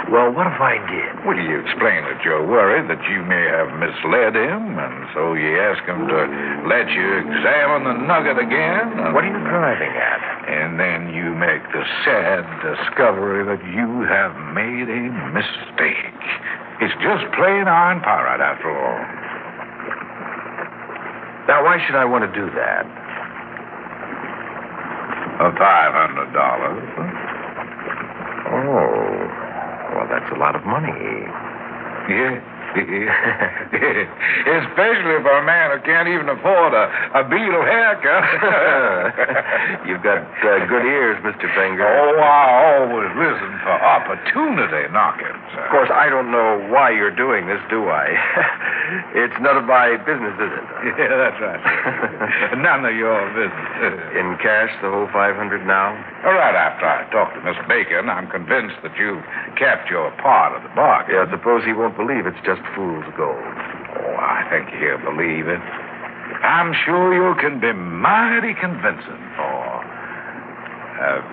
Well, what if I did? Will you explain that you're worried that you may have misled him, and so you ask him to let you examine the nugget again? What are you driving at? And then you make the sad discovery that you have made a mistake. It's just plain iron pyrite, after all. Now, why should I want to do that? $500. Oh, well, that's a lot of money. Yeah. Especially for a man who can't even afford a beetle haircut. You've got good ears, Mr. Finger. Oh, I always listen for opportunity knockings. Of course, I don't know why you're doing this, do I? It's none of my business, is it? Yeah, that's right. None of your business. In cash, the whole $500 now? All right, after I talk to Miss Bacon, I'm convinced that you've kept your part of the bargain. Yeah, suppose he won't believe it's just fool's gold. Oh, I think he'll believe it. I'm sure you can be mighty convincing for $500.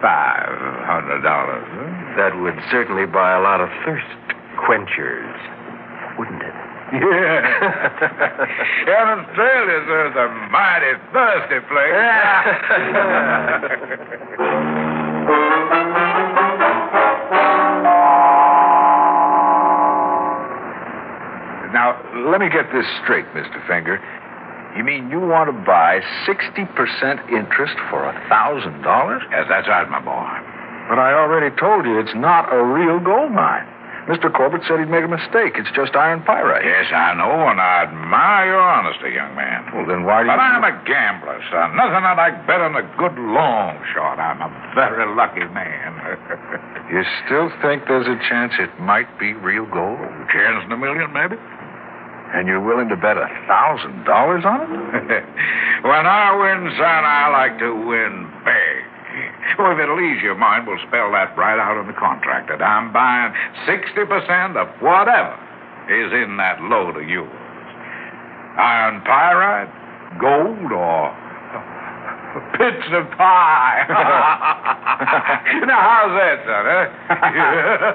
That would certainly buy a lot of thirst quenchers, wouldn't it? Yeah. And Australia, sir, is a mighty thirsty place. Now, let me get this straight, Mr. Finger. You mean you want to buy 60% interest for $1,000? Yes, that's right, my boy. But I already told you it's not a real gold mine. Mr. Corbett said he'd made a mistake. It's just iron pyrite. Yes, I know, and I admire your honesty, young man. Well, then why do you... But I'm a gambler, son. Nothing I like better than a good long shot. I'm a very lucky man. You still think there's a chance it might be real gold? Chance in a million, maybe? And you're willing to bet $1,000 on it? When I win, son, I like to win big. Well, if it'll ease your mind, we'll spell that right out in the contract that I'm buying 60% of whatever is in that load of yours. Iron pyrite, gold, or bits of pie. Now, how's that, son, huh?